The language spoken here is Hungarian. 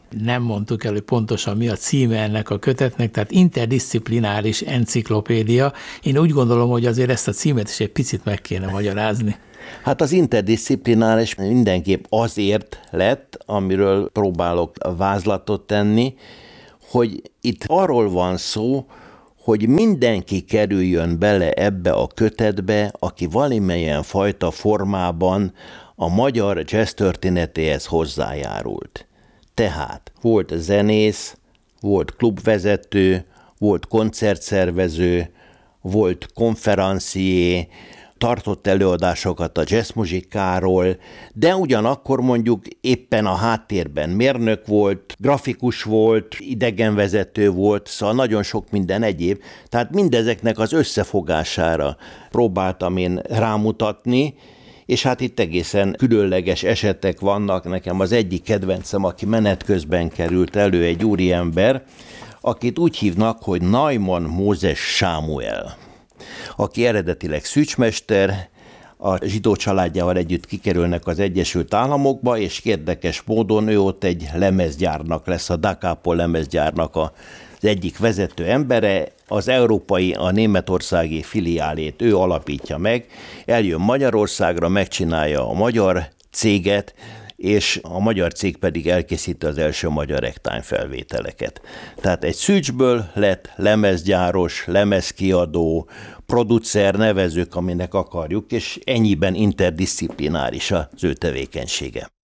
Nem mondtuk el, hogy pontosan mi a címe ennek a kötetnek, tehát interdisziplináris enciklopédia. Én úgy gondolom, hogy azért ezt a címet is egy picit meg kéne magyarázni. Hát az interdisziplináris mindenképp azért lett, amiről próbálok vázlatot tenni, hogy itt arról van szó, hogy mindenki kerüljön bele ebbe a kötetbe, aki valamilyen fajta formában a magyar jazz történetéhez hozzájárult. Tehát volt zenész, volt klubvezető, volt koncertszervező, volt konferencié, tartott előadásokat a jazzmuzikáról, de ugyanakkor mondjuk éppen a háttérben mérnök volt, grafikus volt, idegenvezető volt, szóval nagyon sok minden egyéb. Tehát mindezeknek az összefogására próbáltam én rámutatni, és hát itt egészen különleges esetek vannak. Nekem az egyik kedvencem, aki menet közben került elő, egy úriember, akit úgy hívnak, hogy Neumann Mózes Sámuel, aki eredetileg szűcsmester, a zsidó családjával együtt kikerülnek az Egyesült Államokba, és érdekes módon ő ott egy lemezgyárnak lesz, a Da Capo lemezgyárnak az egyik vezető embere, az európai, a németországi filiálét ő alapítja meg, eljön Magyarországra, megcsinálja a magyar céget, és a magyar cég pedig elkészíti az első magyar ragtime felvételeket. Tehát egy szűcsből lett lemezgyáros, lemezkiadó, producer, nevezők, aminek akarjuk, és ennyiben interdisziplináris az ő tevékenysége.